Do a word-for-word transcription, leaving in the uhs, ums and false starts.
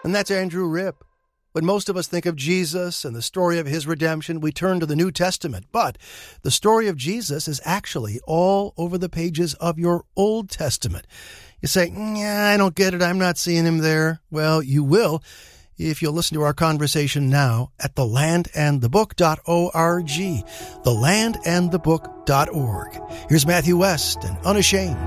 And that's Andrew Ripp. When most of us think of Jesus and the story of his redemption, we turn to the New Testament. But the story of Jesus is actually all over the pages of your Old Testament. You say, yeah, I don't get it. I'm not seeing him there. Well, you will if you'll listen to our conversation now at the land and the book dot org. the land and the book dot org. Here's Matthew West and Unashamed.